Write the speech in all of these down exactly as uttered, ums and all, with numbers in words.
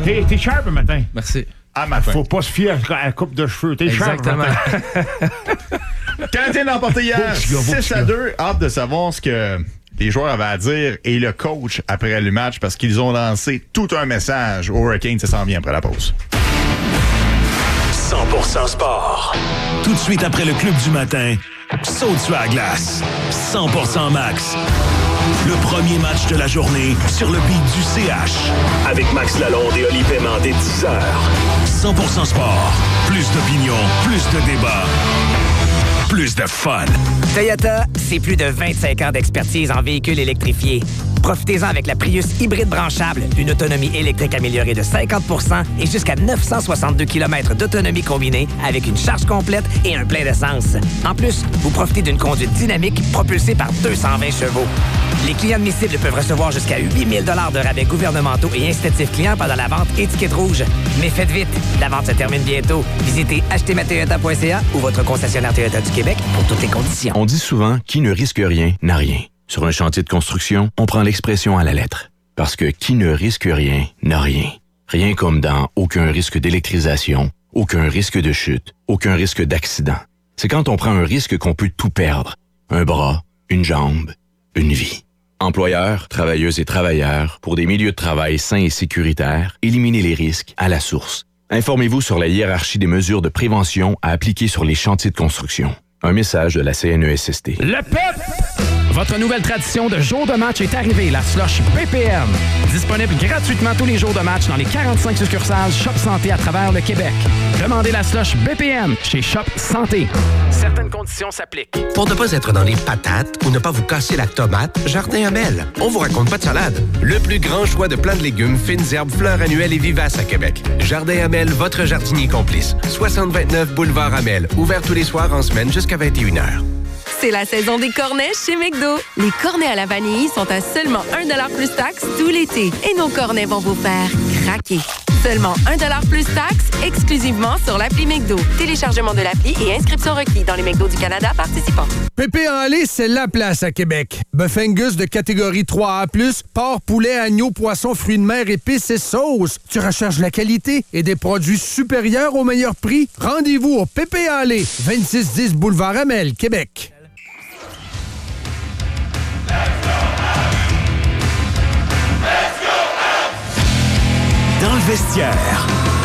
T'es, t'es sharp le matin. Merci. Ah, mais faut pas se fier à la coupe de cheveux. T'es Exactement. sharp le matin. Canadien l'a emporté hier Beau, beau, six à deux. Hâte de savoir ce que les joueurs avaient à dire et le coach après le match parce qu'ils ont lancé tout un message aux Hurricanes. Ça s'en vient après la pause. cent pour cent sport. Tout de suite après le club du matin, saute sur la glace. cent pour cent Max. Le premier match de la journée sur le beat du C H. Avec Max Lalonde et Oli Paiement dès dix heures. cent pour cent sport. Plus d'opinion, plus de débat, plus de fun. Toyota, c'est plus de vingt-cinq ans d'expertise en véhicules électrifiés. Profitez-en avec la Prius hybride branchable, une autonomie électrique améliorée de cinquante pour cent et jusqu'à neuf cent soixante-deux kilomètres d'autonomie combinée avec une charge complète et un plein d'essence. En plus, vous profitez d'une conduite dynamique propulsée par deux cent vingt chevaux. Les clients admissibles peuvent recevoir jusqu'à huit mille dollars de rabais gouvernementaux et incitatifs clients pendant la vente étiquette rouge. Mais faites vite, la vente se termine bientôt. Visitez acheter ma toyota point c a ou votre concessionnaire Toyota du Québec pour toutes les conditions. On dit souvent « qui ne risque rien n'a rien ». Sur un chantier de construction, on prend l'expression à la lettre. Parce que qui ne risque rien n'a rien. Rien comme dans aucun risque d'électrisation, aucun risque de chute, aucun risque d'accident. C'est quand on prend un risque qu'on peut tout perdre. Un bras, une jambe, une vie. Employeurs, travailleuses et travailleurs, pour des milieux de travail sains et sécuritaires, éliminez les risques à la source. Informez-vous sur la hiérarchie des mesures de prévention à appliquer sur les chantiers de construction. Un message de la C N E S S T. Le P E P! Votre nouvelle tradition de jour de match est arrivée, la slush P P M. Disponible gratuitement tous les jours de match dans les quarante-cinq succursales Shop Santé à travers le Québec. Demandez la slush B P M chez Shop Santé. Certaines conditions s'appliquent. Pour ne pas être dans les patates ou ne pas vous casser la tomate, Jardin Amel. On vous raconte pas de salade. Le plus grand choix de plants de légumes, fines herbes, fleurs annuelles et vivaces à Québec. Jardin Amel, votre jardinier complice. soixante vingt-neuf boulevard Amel. Ouvert tous les soirs en semaine jusqu'à vingt et une heures. C'est la saison des cornets chez McDo. Les cornets à la vanille sont à seulement un dollar plus taxe tout l'été. Et nos cornets vont vous faire craquer. Seulement un dollar plus taxe, exclusivement sur l'appli McDo. Téléchargement de l'appli et inscription requis dans les McDo du Canada participants. Pépé en lait, c'est la place à Québec. Bœuf Angus de catégorie trois A plus, porc, poulet, agneau, poisson, fruits de mer, épices et sauces. Tu recherches la qualité et des produits supérieurs au meilleur prix? Rendez-vous au Pépé en lait, vingt-six dix boulevard Amel, Québec. Dans le vestiaire,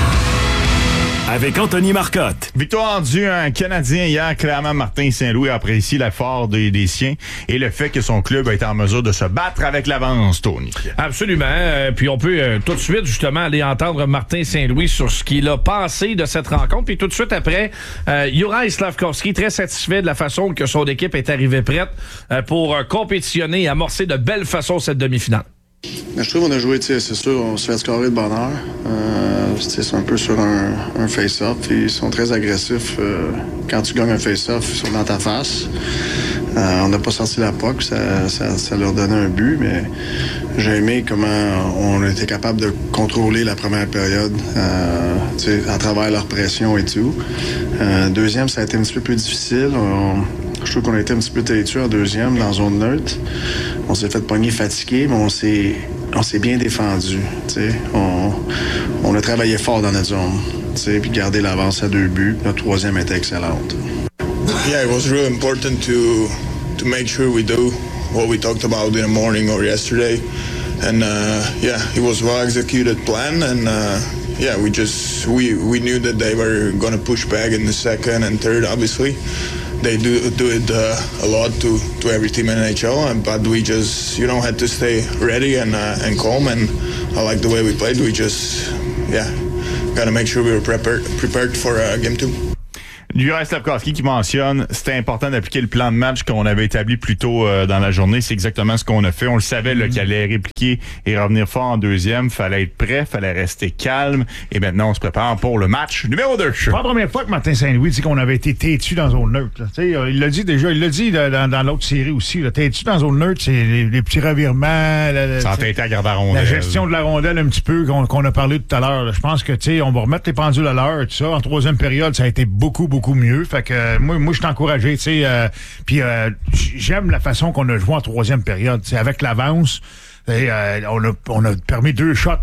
avec Anthony Marcotte. Victoire du un Canadien hier. Clairement, Martin Saint-Louis a apprécié l'effort des, des siens et le fait que son club a été en mesure de se battre avec l'avance, Tony. Absolument. Euh, puis on peut euh, tout de suite, justement, aller entendre Martin Saint-Louis sur ce qu'il a pensé de cette rencontre. Puis tout de suite après, euh, Juraj Slafkovský, très satisfait de la façon que son équipe est arrivée prête euh, pour euh, compétitionner et amorcer de belle façon cette demi-finale. Je trouve qu'on a joué, c'est sûr, on se fait scorer de bonne heure. Euh, c'est un peu sur un, un face-off. Ils sont très agressifs. Euh, quand tu gagnes un face-off, ils sont dans ta face. Euh, on n'a pas sorti la puck, ça, ça, ça leur donnait un but, mais j'ai aimé comment on était capable de contrôler la première période euh, à travers leur pression et tout. Euh, deuxième, ça a été un petit peu plus difficile. On, je trouve qu'on a été un petit peu têtu en deuxième, dans zone neutre. On s'est fait pogner fatigué, mais on s'est, on s'est bien défendu. On, on a travaillé fort dans notre zone, puis gardé l'avance à deux buts. Notre troisième était excellente. Yeah, it was really important to to make sure we do what we talked about in the morning or yesterday, and uh, yeah, it was well executed plan, and uh, yeah, we just we we knew that they were going to push back in the second and third. Obviously, they do do it uh, a lot to to every team in N H L, and, but we just you know had to stay ready and uh, and calm, and I like the way we played. We just yeah, got to make sure we were prepared prepared for uh, game two. Juraj Slafkovský qui mentionne c'était important d'appliquer le plan de match qu'on avait établi plus tôt euh, dans la journée. C'est exactement ce qu'on a fait. On le savait là, qu'il allait répliquer et revenir fort en deuxième. Fallait être prêt, fallait rester calme. Et maintenant, on se prépare pour le match numéro deux. C'est pas la première fois que Martin Saint-Louis dit qu'on avait été têtu dans zone neutre. Là. Il l'a dit déjà, il l'a dit dans, dans l'autre série aussi. Là. Têtu dans zone neutre, c'est les, les petits revirements. S'entêter à garder la rondelle. La gestion de la rondelle un petit peu qu'on, qu'on a parlé tout à l'heure. Là. Je pense que tu sais, on va remettre les pendules à l'heure. Tout ça. En troisième période, ça a été beaucoup, beaucoup mieux. Fait que euh, moi, moi je suis encouragé, tu sais. Euh, Puis euh, j'aime la façon qu'on a joué en troisième période. T'sais, avec l'avance, et, euh, on, a, on a permis deux shots, là.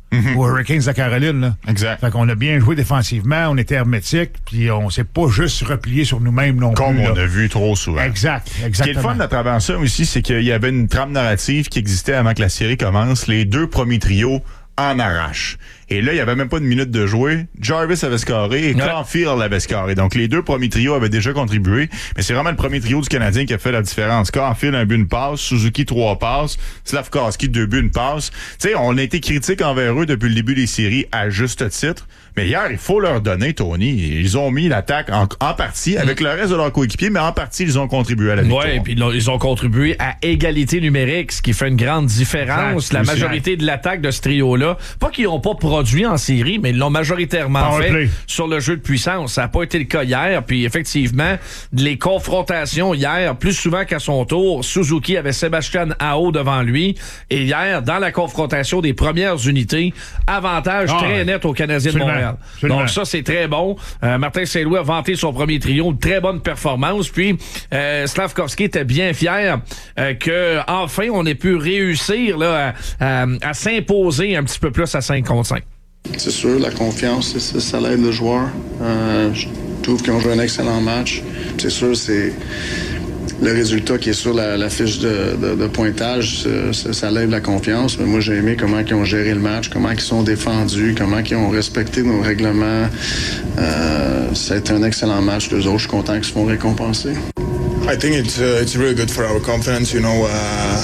Mm-hmm. Aux Hurricanes de Caroline. Là. Exact. Fait qu'on a bien joué défensivement, on était hermétique, puis on s'est pas juste replié sur nous-mêmes non Comme plus. Comme on là. a vu trop souvent. Exact, exactement. Ce qui est le fun à travers ça aussi, c'est qu'il y avait une trame narrative qui existait avant que la série commence. Les deux premiers trios en arrache. Et là, il n'y avait même pas une minute de jouer. Jarvis avait scoré et ouais. Caulfield avait scoré. Donc, les deux premiers trios avaient déjà contribué. Mais c'est vraiment le premier trio du Canadien qui a fait la différence. Caulfield, un but, une passe. Suzuki, trois passes. Slavkovski, deux buts, une passe. Tu sais, on a été critique envers eux depuis le début des séries à juste titre. Mais hier, il faut leur donner, Tony. Ils ont mis l'attaque en, en partie avec mmh. le reste de leurs coéquipiers, mais en partie, ils ont contribué à la victoire. Oui, et puis ils ont contribué à égalité numérique, ce qui fait une grande différence. Exact, la majorité exact. de l'attaque de ce trio-là, pas qu'ils n'ont pas produit en série, mais ils l'ont majoritairement Power fait play. Sur le jeu de puissance. Ça n'a pas été le cas hier. Puis effectivement, les confrontations hier, plus souvent qu'à son tour, Suzuki avait Sébastien Aho devant lui. Et hier, dans la confrontation des premières unités, avantage ah, très net aux Canadiens de Montréal. Absolument. Donc ça, c'est très bon. Euh, Martin Saint-Louis a vanté son premier trio, une très bonne performance. Puis euh, Slavkovski était bien fier euh, que enfin on ait pu réussir là, à, à, à s'imposer un petit peu plus à cinq contre cinq. C'est sûr, la confiance, c'est ça, ça l'aide le joueur. Euh, je trouve qu'ils ont joué un excellent match. C'est sûr, c'est le résultat qui est sur la, la fiche de, de, de pointage, ça, ça lève la confiance. Mais moi, j'ai aimé comment ils ont géré le match, comment ils sont défendus, comment ils ont respecté nos règlements. Euh, ça a été un excellent match. Les autres, je suis content qu'ils se font récompenser. I think it's uh, it's really good for our confidence. You know, uh,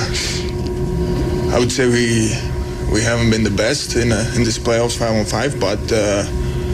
I would say we we haven't been the best in uh, in this playoffs five on five, but. Uh,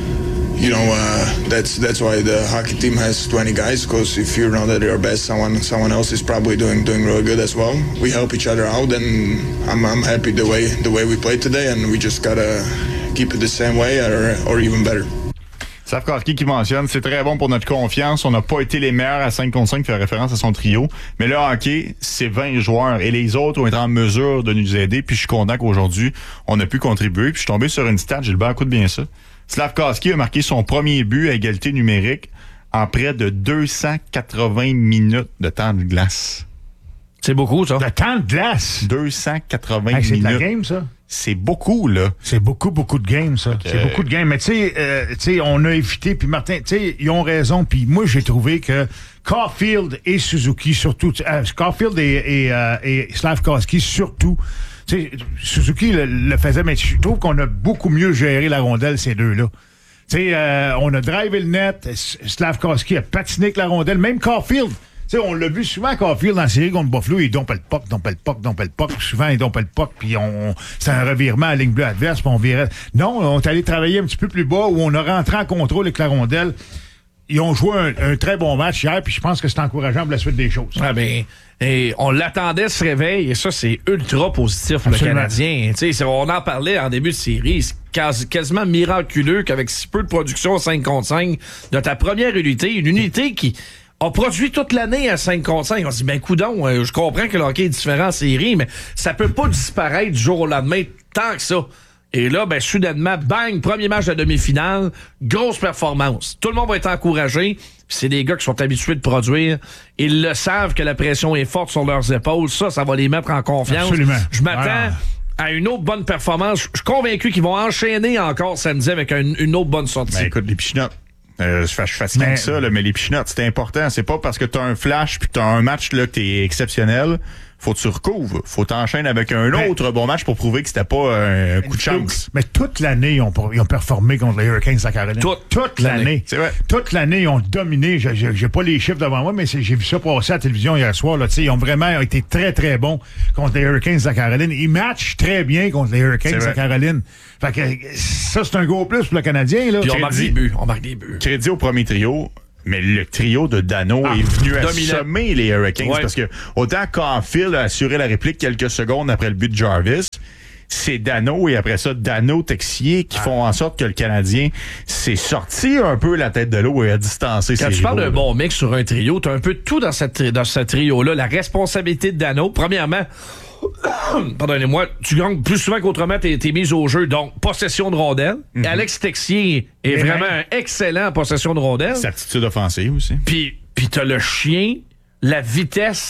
You know, uh, that's that's why the hockey team has twenty guys, because if you're not at your best, someone someone else is probably doing doing really good as well. We help each other out, and I'm I'm happy the way the way we played today, and we just gotta keep it the same way or or even better. Slavkovski qui mentionne, c'est très bon pour notre confiance. On n'a pas été les meilleurs à cinq contre cinq, fait référence à son trio. Mais le hockey, c'est vingt joueurs et les autres ont été en mesure de nous aider. Puis je suis content qu'aujourd'hui, on a pu contribuer. Puis je suis tombé sur une stat, Gilbert, écoute bien ça. Slavkovski a marqué son premier but à égalité numérique en près de deux cent quatre-vingts minutes de temps de glace. C'est beaucoup, ça. De temps de glace? deux cent quatre-vingts hey, c'est minutes. C'est de la game, ça? C'est beaucoup, là. C'est beaucoup, beaucoup de games, ça. Okay. C'est beaucoup de games. Mais tu sais, euh, tu sais, on a évité, puis Martin, tu sais, ils ont raison. Puis moi, j'ai trouvé que Caulfield et Suzuki, surtout, euh, Caulfield et, et, euh, et Slavkovski, surtout, tu sais, Suzuki le, le faisait, mais je trouve qu'on a beaucoup mieux géré la rondelle, ces deux-là. Tu sais, euh, on a drivé le net, Slavkovski a patiné avec la rondelle, même Caulfield. Tu sais, on l'a vu souvent, Caulfield, dans la série contre Buffalo, il dompe le puck, dompe le puck, dompe le puck. Souvent, il dompe le puck, puis on, c'est un revirement à la ligne bleue adverse, puis on virait. Non, on est allé travailler un petit peu plus bas, où on a rentré en contrôle avec la rondelle. Ils ont joué un, un très bon match hier, puis je pense que c'est encourageant pour la suite des choses. Ah ben, et on l'attendait ce réveil, et ça, c'est ultra positif pour Absolument. Le Canadien. Tu sais, on en parlait en début de série, c'est quasi, quasiment miraculeux qu'avec si peu de production cinq contre cinq, de ta première unité, une unité qui a produit toute l'année à cinq contre cinq. On se dit, ben coudonc, euh, je comprends que le hockey est différent en série, mais ça peut pas disparaître du jour au lendemain tant que ça. Et là, ben soudainement, bang, premier match de la demi-finale, grosse performance. Tout le monde va être encouragé. C'est des gars qui sont habitués de produire. Ils le savent que la pression est forte sur leurs épaules. Ça, ça va les mettre en confiance. Absolument. Je m'attends voilà. à une autre bonne performance. Je suis convaincu qu'ils vont enchaîner encore samedi avec un, une autre bonne sortie. Ben écoute, les pichinottes. Euh, je suis fatigué avec ça, là, mais les pichinottes, c'est important. C'est pas parce que t'as un flash puis t'as un match là que t'es exceptionnel. Faut que tu recouvres. Faut t'enchaîner avec un mais, autre bon match pour prouver que c'était pas un coup de chance. Mais toute l'année, ils ont, ils ont performé contre les Hurricanes de Caroline. Toute, toute l'année. l'année. C'est vrai. Toute l'année, ils ont dominé. J'ai, j'ai, j'ai pas les chiffres devant moi, mais c'est, j'ai vu ça passer à la télévision hier soir. Là, ils ont vraiment été très, très bons contre les Hurricanes de Caroline. Ils matchent très bien contre les Hurricanes de Caroline. Fait que ça, c'est un gros plus pour le Canadien. Là. Puis on marque des buts. On marque des buts. Crédit au premier trio. Mais le trio de Dano ah, est venu assommer les Hurricanes ouais. parce que autant Caulfield a assuré la réplique quelques secondes après le but de Jarvis, c'est Dano et après ça Dano Texier qui ah. font en sorte que le Canadien s'est sorti un peu la tête de l'eau et a distancé ses Quand tu rivaux, parles d'un là. bon mix sur un trio, t'as un peu tout dans, cette, dans ce trio-là. La responsabilité de Dano, premièrement, pardonnez-moi, tu gagnes plus souvent qu'autrement tes, tes mises au jeu, donc possession de rondelle. Mm-hmm. Alex Texier est Et vraiment un excellent en possession de rondelle. Sa attitude offensive aussi. Puis, puis t'as le chien, la vitesse,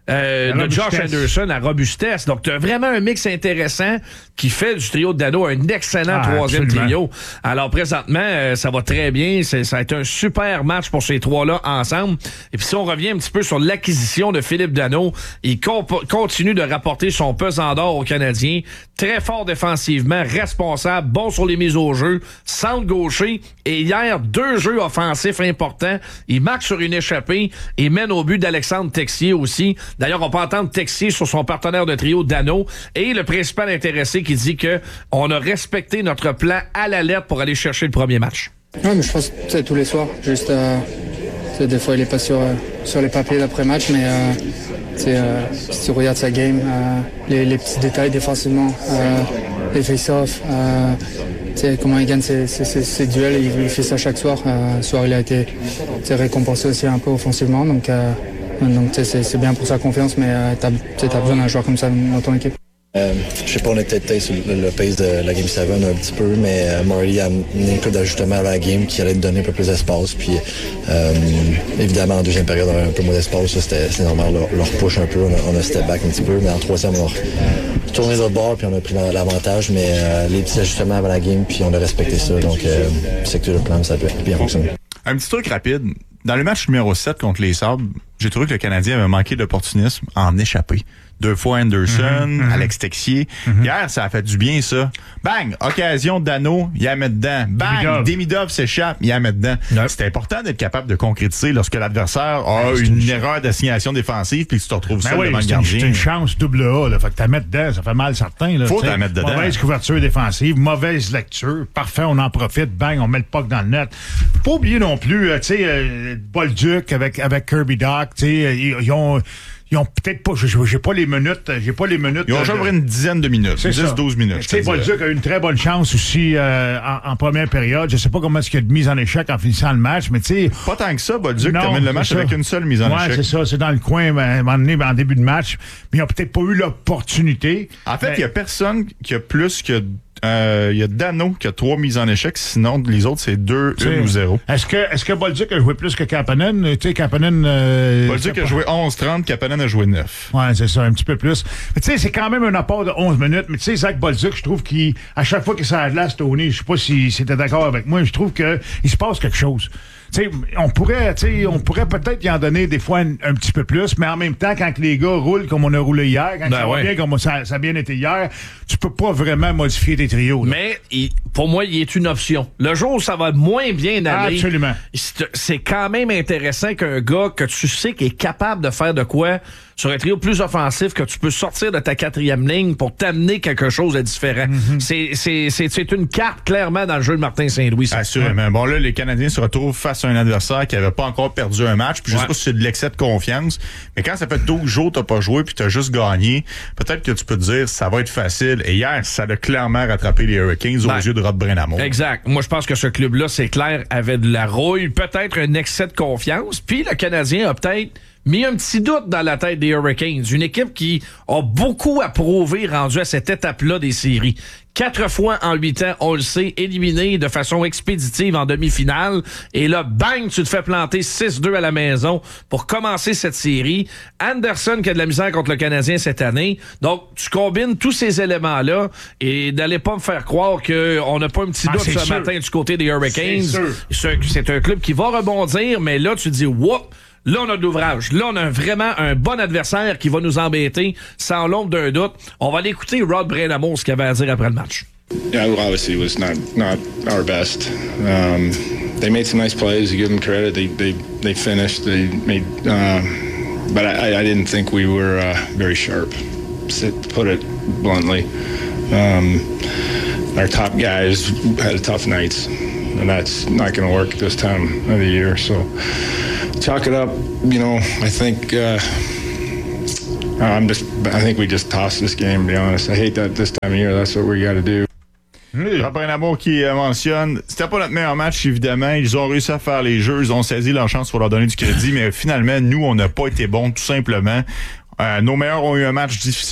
euh, de Josh Anderson à robustesse. Donc, tu as vraiment un mix intéressant qui fait du trio de Dano un excellent ah, troisième absolument. trio. Alors, présentement, euh, ça va très bien. C'est, ça a été un super match pour ces trois-là ensemble. Et puis, si on revient un petit peu sur l'acquisition de Philippe Dano, il comp- continue de rapporter son pesant d'or aux Canadiens. Très fort défensivement, responsable, bon sur les mises au jeu, centre gaucher. Et hier, deux jeux offensifs importants. Il marque sur une échappée et mène au but d'Alexandre Texier aussi. D'ailleurs, on peut entendre Texier sur son partenaire de trio, Dano, et le principal intéressé qui dit que on a respecté notre plan à la lettre pour aller chercher le premier match. Oui, mais je pense que c'est tous les soirs. Juste, euh, des fois, il n'est pas sur, euh, sur les papiers d'après-match, mais euh, euh, si tu regardes sa game, euh, les, les petits détails défensivement, euh, les face-offs, euh, comment il gagne ses, ses, ses, ses duels, il, il fait ça chaque soir. Euh, ce soir, il a été récompensé aussi un peu offensivement, donc, euh, donc c'est, c'est bien pour sa confiance, mais euh, tu as besoin d'un joueur comme ça dans ton équipe. Euh, je sais pas, on était peut-être sur le, le pace de la Game sept un petit peu, mais euh, Murray a amené une couple d'ajustements à la game qui allait te donner un peu plus d'espace. Puis euh, évidemment, en deuxième période, on avait un peu moins d'espace. Ça, c'était, c'était normal. Leur, leur push un peu, on a, on a step back un petit peu. Mais en troisième, on a tourné de bord puis on a pris l'avantage. Mais euh, les petits ajustements avant la game, puis on a respecté ça. Donc, euh, c'est que tout le plan, ça a bien fonctionné. Un petit truc rapide. Dans le match numéro sept contre les Sabres, j'ai trouvé que le Canadien avait manqué d'opportunisme en échappé. Deux fois Anderson, mm-hmm, Alex Texier. Mm-hmm. Hier, ça a fait du bien, ça. Bang! Occasion de Dano, il y a met dedans. Bang! Demidov, Demidov s'échappe, il y a met dedans. Yep. C'est important d'être capable de concrétiser lorsque l'adversaire a ouais, une, une erreur d'assignation défensive puis que tu te retrouves ben seul oui, devant le gardien. C'est une chance double A. Là. Fait que t'as mettre dedans, ça fait mal certain. Là, faut t'en mettre dedans. Mauvaise couverture défensive, mauvaise lecture. Parfait, on en profite. Bang, on met le puck dans le net. Faut pas oublier non plus, tu sais, euh, Bolduc avec, avec Kirby Dach, tu sais, ils, ils ont... Ils ont peut-être pas, j'ai pas les minutes, j'ai pas les minutes. Ils ont joué une dizaine de minutes, dix à douze minutes. Tu sais, Bolduc a eu une très bonne chance aussi euh, en, en première période. Je sais pas comment est-ce qu'il y a de mise en échec en finissant le match, mais tu sais. Pas tant que ça, Bolduc termine le match ça. avec une seule mise en ouais, échec. Ouais, c'est ça, c'est dans le coin, ben, à un moment donné, ben, en début de match. Mais ils ont peut-être pas eu l'opportunité. En fait, il mais... y a personne qui a plus que. Il euh, y a Dano qui a trois mises en échec, sinon les autres c'est deux, une ou zéro. Est-ce que est-ce que Bolduc a joué plus que Kapanen? Tu sais, Kapanen. Euh, Bolduc a joué onze trente, Kapanen a joué neuf. Ouais, c'est ça, un petit peu plus. Mais tu sais, c'est quand même un apport de onze minutes. Mais tu sais, Zach Bolduc, je trouve qu'il, à chaque fois qu'il s'est à la glace, Tony, je sais pas si c'était d'accord avec moi, je trouve que il se passe quelque chose. T'sais, on pourrait, t'sais, on pourrait peut-être y en donner des fois un, un petit peu plus, mais en même temps, quand les gars roulent comme on a roulé hier, quand ben ça ouais. va bien comme ça, ça a bien été hier, tu peux pas vraiment modifier tes trios. Là. Mais il, pour moi, il est une option. Le jour où ça va moins bien aller, absolument. C'est, c'est quand même intéressant qu'un gars que tu sais qui est capable de faire de quoi sur un trio plus offensif, que tu peux sortir de ta quatrième ligne pour t'amener quelque chose de différent. Mm-hmm. C'est, c'est, c'est, c'est une carte clairement dans le jeu de Martin Saint-Louis. Ça. Assurément. Ouais. Bon là, les Canadiens se retrouvent face à un adversaire qui avait pas encore perdu un match, puis je ouais. sais pas si c'est de l'excès de confiance, mais quand ça fait douze jours t'as pas joué puis t'as juste gagné, peut-être que tu peux te dire ça va être facile. Et hier, ça a clairement rattrapé les Hurricanes ben, aux yeux de Rod Brind'Amour. Exact. Moi, je pense que ce club-là, c'est clair, avait de la rouille, peut-être un excès de confiance, puis le Canadien a peut-être mis un petit doute dans la tête des Hurricanes. Une équipe qui a beaucoup à prouver rendu à cette étape-là des séries. Quatre fois en huit ans, on le sait, éliminé de façon expéditive en demi-finale. Et là, bang, tu te fais planter six deux à la maison pour commencer cette série. Anderson qui a de la misère contre le Canadien cette année. Donc, tu combines tous ces éléments-là et n'allez pas me faire croire qu'on n'a pas un petit ah, doute ce sûr. matin du côté des Hurricanes. C'est, c'est un club qui va rebondir, mais là, tu te dis, whoop! Là, on a de l'ouvrage. Là, on a vraiment un bon adversaire qui va nous embêter sans l'ombre d'un doute. On va aller écouter Rod Brind'Amour, ce qu'il avait à dire après le match. Yeah, obviously it was not not our best. Um, they made some nice plays. You give them credit. They they they finished. They made, uh, but I, I didn't think we were uh, very sharp. To put it bluntly, um, our top guys had tough nights, and that's not going to work this time of the year. So. Chalk it up, you know, I think uh, I'm just I think we just tossed this game, to be honest. I hate that this time of year, that's what we got to do. Rod Brind'Amour qui euh, mentionne, c'était pas notre meilleur match, évidemment. Ils ont réussi à faire les jeux, ils ont saisi leur chance pour leur donner du crédit, mais finalement, nous, on n'a pas été bons, tout simplement. Euh, nos meilleurs ont eu un match difficile.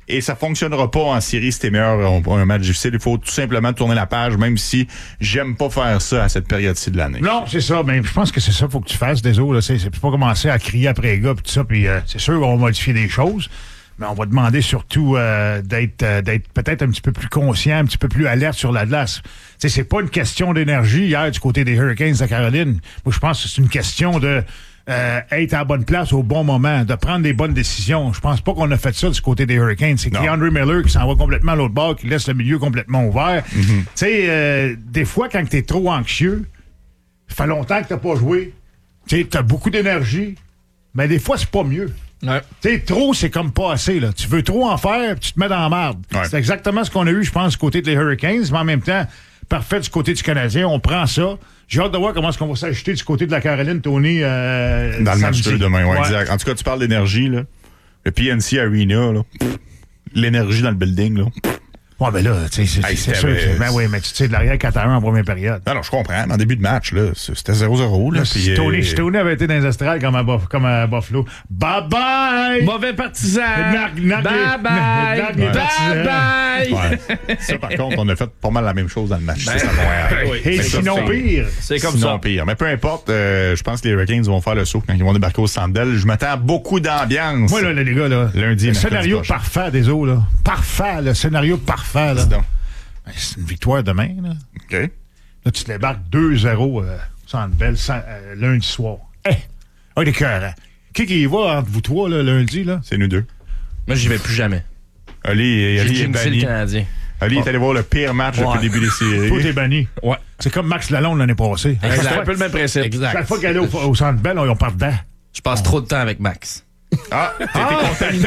Et ça fonctionnera pas en série si t'es meilleur pour un match difficile. Il faut tout simplement tourner la page, même si j'aime pas faire ça à cette période-ci de l'année. Non, c'est ça. Mais je pense que c'est ça qu'il faut que tu fasses, désolé. C'est, c'est pas commencer à crier après les gars pis tout ça. Puis euh, c'est sûr qu'on va modifier des choses. Mais on va demander surtout euh, d'être euh, d'être peut-être un petit peu plus conscient, un petit peu plus alerte sur la glace. T'sais, c'est pas une question d'énergie hier du côté des Hurricanes de Caroline. Moi, je pense que c'est une question de Euh, être à la bonne place au bon moment, de prendre des bonnes décisions. Je pense pas qu'on a fait ça du côté des Hurricanes. C'est Keandre Miller qui s'en va complètement à l'autre bord, qui laisse le milieu complètement ouvert. Mm-hmm. Tu sais, euh, des fois, quand t'es trop anxieux, ça fait longtemps que t'as pas joué. Tu sais, t'as beaucoup d'énergie, mais des fois, c'est pas mieux. Ouais. Tu sais, trop, c'est comme pas assez. Là. Tu veux trop en faire, puis tu te mets dans la merde. Ouais. C'est exactement ce qu'on a eu, je pense, du côté des Hurricanes, mais en même temps, parfait du côté du Canadien. On prend ça. J'ai hâte de voir comment est-ce qu'on va s'ajouter du côté de la Caroline, Tony. Euh, Dans le samedi. match deux demain, ouais, ouais. exact. En tout cas, tu parles d'énergie, là. Le P N C Arena, là. Pff, l'énergie dans le building, là. Pff. Ouais, ben là, tu sais, c'est, hey, c'est sûr. C'est, ben oui, mais tu sais, de l'arrière quatre à un en première période. Non, non, je comprends. Mais en début de match, là, c'était zéro zéro. Là, là, puis, si, Tony, euh... si Tony avait été dans les estrades comme à, Buff, comme à Buffalo, bye-bye! Mauvais partisan! Bye-bye! Bye-bye! Bye-bye! Ouais. Ça, par contre, on a fait pas mal la même chose dans le match. Ben, c'est à Montréal. Oui. Et sinon ça, pire. C'est comme sinon ça. pire. Mais peu importe, euh, je pense que les Hurricanes vont faire le saut quand ils vont débarquer au Centre Bell. Je m'attends à beaucoup d'ambiance. Moi, là, les gars, là, lundi, le scénario parfait des eaux, là. Parfait, le scénario parfait, là. Ben, c'est une victoire demain, là. OK. Là, tu te débarques deux zéro euh, au Centre Bell euh, lundi soir. Eh! Hey! Ah, des cœurs, hein? Qui qui y va entre vous trois, là, lundi, là? C'est nous deux. Moi, j'y vais plus jamais. Ali, Ali est banni. Le Canadien. Ali oh. est allé voir le pire match ouais. depuis le début des séries. Toi, t'es banni. Ouais. C'est comme Max Lalonde l'année passée. C'est un peu le même principe. Exact. Chaque fois qu'elle est au, au Centre Bell, on, on part dedans. Je passe oh. trop de temps avec Max. Ah, t'as été contaminé!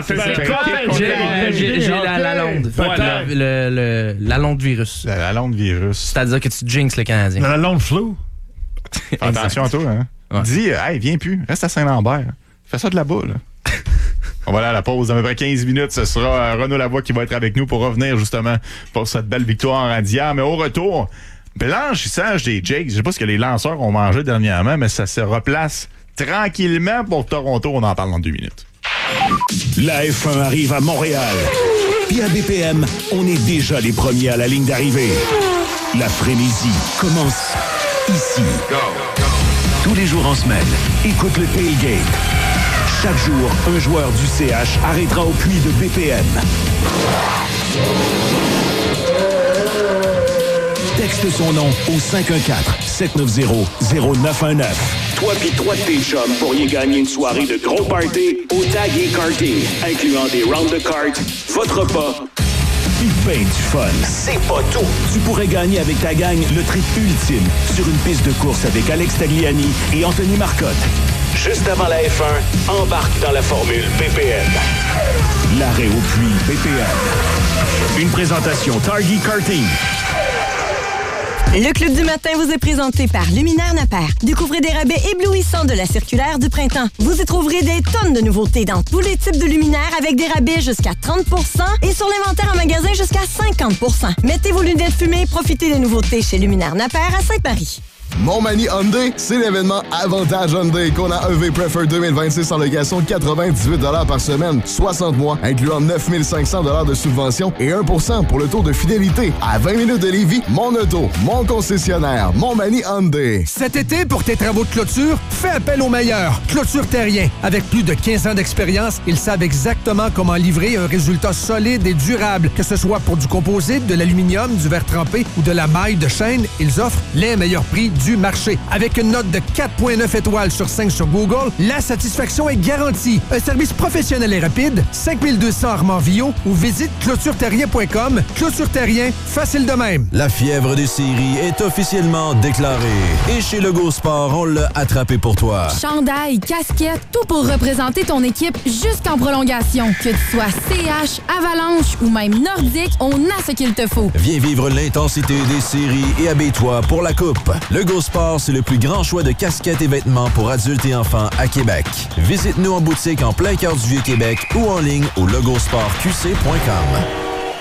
J'ai la Lalonde. La Lalonde virus. La Lalonde virus. C'est-à-dire que tu jinxes le Canadien. La Lalonde flu. Attention à toi, hein. Ouais. Dis, hey, viens plus, reste à Saint-Lambert. Fais ça de là-bas, là. On va aller à la pause. Dans à peu près quinze minutes, ce sera Renaud Lavoie qui va être avec nous pour revenir justement pour cette belle victoire en d'hier. Mais au retour, blanchissage des Jakes. Je sais pas ce que les lanceurs ont mangé dernièrement, mais ça se replace tranquillement pour Toronto. On en parle dans deux minutes. La F un arrive à Montréal. Puis à B P M, on est déjà les premiers à la ligne d'arrivée. La frénésie commence ici. Go, go. Tous les jours en semaine, écoute le Tailgate. Chaque jour, un joueur du C H arrêtera au puits de B P M. Texte son nom au cinq un quatre, sept neuf zéro, zéro neuf un neuf. Toi pis trois de tes chums pourriez gagner une soirée de gros party au Tag et Karting, incluant des rounds de cartes, votre repas, pis ben du fun. C'est pas tout. Tu pourrais gagner avec ta gang le trip ultime sur une piste de course avec Alex Tagliani et Anthony Marcotte. Juste avant la F un, embarque dans la formule B P M. L'arrêt au puits B P M. Une présentation Target Karting. Le Club du matin vous est présenté par Luminaire Napper. Découvrez des rabais éblouissants de la circulaire du printemps. Vous y trouverez des tonnes de nouveautés dans tous les types de luminaires avec des rabais jusqu'à trente pour cent et sur l'inventaire en magasin jusqu'à cinquante pour cent. Mettez vos lunettes fumées, profitez des nouveautés chez Luminaire Napper à Saint-Paris. Montmagny Hyundai, c'est l'événement Avantage Hyundai qu'on a E V Prefer deux mille vingt-six en location quatre-vingt-dix-huit dollars par semaine, soixante mois, incluant neuf mille cinq cents dollars de subvention et un pour cent pour le taux de fidélité. À vingt minutes de Lévis, mon auto, mon concessionnaire, Montmagny Hyundai. Cet été, pour tes travaux de clôture, fais appel aux meilleurs. Clôture Terrien. Avec plus de quinze ans d'expérience, ils savent exactement comment livrer un résultat solide et durable. Que ce soit pour du composite, de l'aluminium, du verre trempé ou de la maille de chaîne, ils offrent les meilleurs prix du marché. Avec une note de quatre virgule neuf étoiles sur cinq sur Google, la satisfaction est garantie. Un service professionnel et rapide, cinq mille deux cents Armand-Villot ou visite clôture terrien point com. Clôture Terrien, facile de même. La fièvre des séries est officiellement déclarée. Et chez Lego Sport, on l'a attrapé pour toi. Chandail, casquette, tout pour représenter ton équipe jusqu'en prolongation. Que tu sois C H, Avalanche ou même Nordique, on a ce qu'il te faut. Viens vivre l'intensité des séries et habille-toi pour la coupe. Lego Sport, c'est le plus grand choix de casquettes et vêtements pour adultes et enfants à Québec. Visite-nous en boutique en plein cœur du Vieux-Québec ou en ligne au logosport q c point com.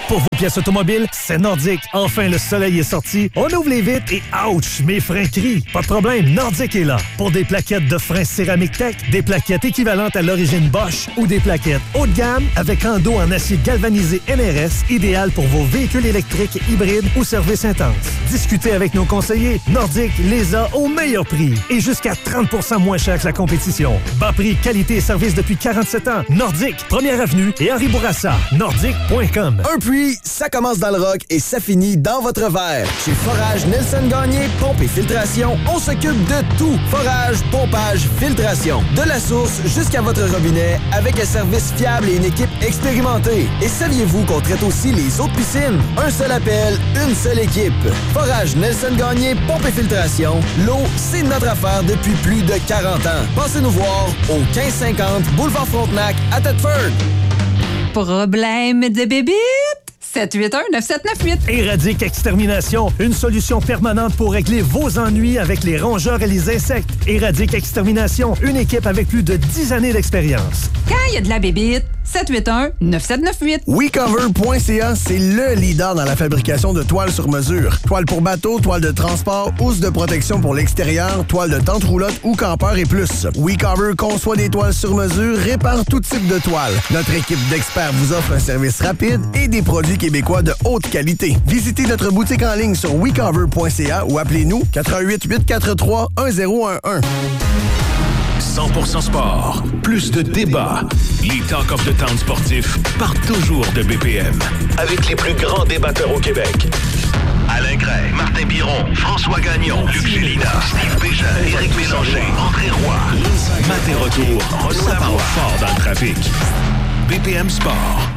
Pour vos pièces automobiles, c'est Nordique. Enfin, le soleil est sorti. On ouvre les vitres et ouch, mes freins crient. Pas de problème, Nordique est là. Pour des plaquettes de freins céramique Tech, des plaquettes équivalentes à l'origine Bosch ou des plaquettes haut de gamme avec endos en acier galvanisé N R S, idéal pour vos véhicules électriques, hybrides ou services intenses. Discutez avec nos conseillers. Nordique les a au meilleur prix et jusqu'à trente pour cent moins cher que la compétition. Bas prix, qualité et service depuis quarante-sept ans. Nordique, première avenue et Henri Bourassa. Nordique point com. Un puits, ça commence dans le rock et ça finit dans votre verre. Chez Forage Nelson Gagné, pompe et filtration, on s'occupe de tout. Forage, pompage, filtration. De la source jusqu'à votre robinet avec un service fiable et une équipe expérimentée. Et saviez-vous qu'on traite aussi les autres piscines? Un seul appel, une seule équipe. Forage Nelson Gagné, pompe et filtration. L'eau, c'est notre affaire depuis plus de quarante ans. Passez nous voir au quinze cinquante Boulevard Frontenac à Thetford. Problème de bébite? sept huit un neuf sept neuf huit. Éradique Extermination, une solution permanente pour régler vos ennuis avec les rongeurs et les insectes. Éradique Extermination, une équipe avec plus de dix années d'expérience. Quand il y a de la bébite, sept huit un neuf sept neuf huit. we cover point c a, c'est le leader dans la fabrication de toiles sur mesure. Toiles pour bateau, toiles de transport, housse de protection pour l'extérieur, toiles de tente roulotte ou campeur et plus. WeCover conçoit des toiles sur mesure, répare tout type de toiles. Notre équipe d'experts vous offre un service rapide et des produits québécois de haute qualité. Visitez notre boutique en ligne sur we cover point c a ou appelez-nous quatre un huit huit quatre trois un zéro un un. cent pour cent sport, plus de débats. Les Talk of the Town sportifs partent toujours de B P M. Avec les plus grands débatteurs au Québec. Alain Gray, Martin Biron, François Gagnon, Luc Gélina, Steve Bégin, Éric Mélanger, André Roy. Matin retour, ça parle fort dans le trafic. B P M Sport.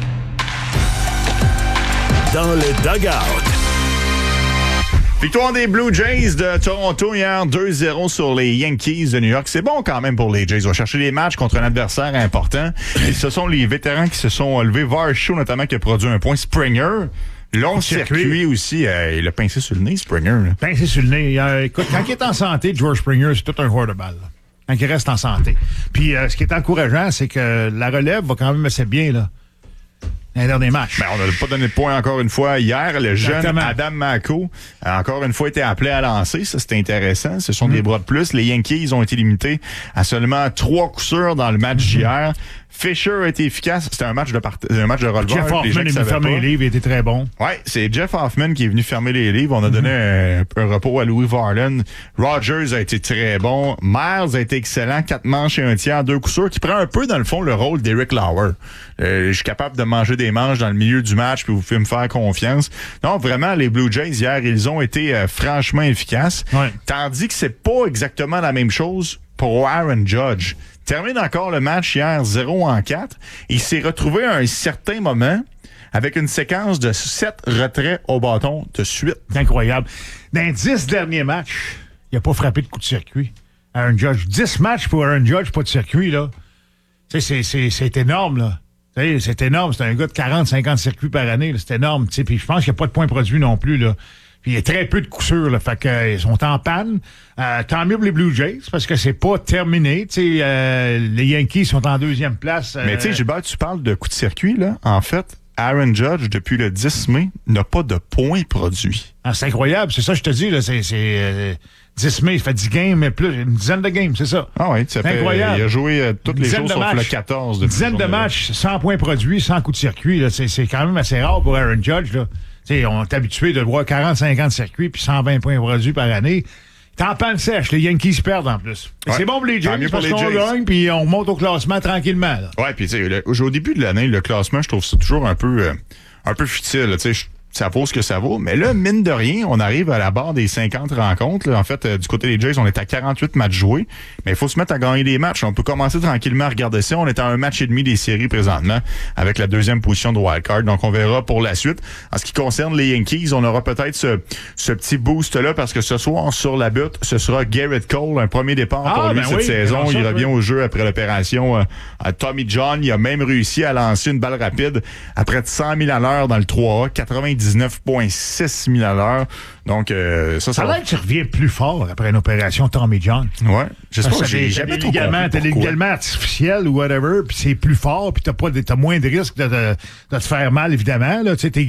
Dans le dugout. Victoire des Blue Jays de Toronto hier, deux zéro sur les Yankees de New York. C'est bon quand même pour les Jays. Ils ont cherché des matchs contre un adversaire important. Et ce sont les vétérans qui se sont levés. Varsho notamment qui a produit un point. Springer, long circuit, circuit aussi. Euh, il a pincé sur le nez, Springer. Là. Pincé sur le nez. Euh, écoute, quand il est en santé, George Springer, c'est tout un joueur de balle. Là. Quand il reste en santé. Puis euh, ce qui est encourageant, c'est que la relève va quand même assez bien, là. Un dernier match. Ben, on n'a pas donné de point encore une fois hier. Le jeune Exactement. Adam Mako a encore une fois été appelé à lancer. Ça, c'était intéressant. Ce sont mmh. des bras de plus. Les Yankees ont été limités à seulement trois coups sûrs dans le match mmh. d'hier. Fisher a été efficace. C'était un match de part... un match de releveur. Jeff Hoffman est venu fermer les livres. Il était très bon. Oui, c'est Jeff Hoffman qui est venu fermer les livres. On a donné mmh. un, un repos à Louis Varland. Rogers a été très bon. Miles a été excellent. Quatre manches et un tiers, deux coups sûrs, qui prend un peu, dans le fond, le rôle d'Eric Lauer. Euh, je suis capable de manger des manches dans le milieu du match, puis vous pouvez me faire confiance. Non, vraiment, les Blue Jays, hier, ils ont été euh, franchement efficaces. Ouais. Tandis que c'est pas exactement la même chose pour Aaron Judge. Termine encore le match hier zéro en quatre. Il s'est retrouvé à un certain moment avec une séquence de sept retraits au bâton de suite. C'est incroyable. Dans les dix derniers matchs, il n'a pas frappé de coup de circuit. Aaron Judge. dix matchs pour Aaron Judge, pas de circuit, là. Tu sais, c'est, c'est, c'est énorme, là. C'est énorme. C'est un gars de quarante à cinquante circuits par année. C'est énorme. Puis je pense qu'il n'y a pas de points produits non plus. Là. Puis il y a très peu de coups sûrs. Là. Fait qu'ils euh, sont en panne. Euh, tant mieux pour les Blue Jays parce que c'est pas terminé. Euh, les Yankees sont en deuxième place. Euh... Mais tu sais, Gilbert, tu parles de coups de circuit. Là. En fait, Aaron Judge, depuis le dix mai, n'a pas de points produits. Ah, c'est incroyable. C'est ça que je te dis. Là. C'est... c'est euh... dix mai, il fait dix games, mais plus, une dizaine de games, c'est ça. Ah oui, ça fait, incroyable. Il a joué euh, toutes les jours sauf matchs, le quatorze. Une dizaine de matchs, sans points produits, sans coup de circuit. Là, c'est, c'est quand même assez rare pour Aaron Judge. Là. T'sais, on est habitué de voir quarante à cinquante circuits puis cent vingt points produits par année. T'es en panne sèche. Les Yankees perdent en plus. Ouais. C'est bon pour les Jays parce qu'on Jays. gagne puis on monte au classement tranquillement. Là. Ouais, puis tu sais, au début de l'année, le classement, je trouve ça toujours un peu, euh, un peu futile. Tu sais, ça vaut ce que ça vaut. Mais là, mine de rien, on arrive à la barre des cinquante rencontres. Là. En fait, euh, du côté des Jays, on est à quarante-huit matchs joués. Mais il faut se mettre à gagner des matchs. On peut commencer tranquillement à regarder ça. On est à un match et demi des séries présentement avec la deuxième position de wildcard. Donc, on verra pour la suite. En ce qui concerne les Yankees, on aura peut-être ce, ce petit boost-là parce que ce soir, sur la butte, ce sera Garrett Cole, un premier départ ah, pour lui ben cette oui, saison. Il revient oui. au jeu après l'opération euh, à Tommy John. Il a même réussi à lancer une balle rapide à près de cent mille à l'heure dans le trois A, quatre-vingt-dix dix-neuf virgule six milles à l'heure. Donc, euh, ça, ça, ça va... a l'air que tu reviens plus fort après une opération Tommy John. Ouais. J'espère que j'ai des, jamais des trop ligaments, compris t'as des pourquoi. ligaments artificiels ou whatever, puis c'est plus fort, puis t'as pas, des- t'as moins de risque de, de, de te faire mal, évidemment. Là, tu sais, tes,